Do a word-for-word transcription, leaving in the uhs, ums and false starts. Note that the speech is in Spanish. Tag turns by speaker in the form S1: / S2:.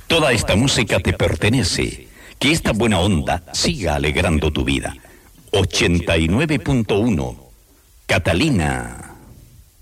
S1: Toda esta música te pertenece. Que esta buena onda siga alegrando tu vida. ochenta y nueve punto uno Catalina.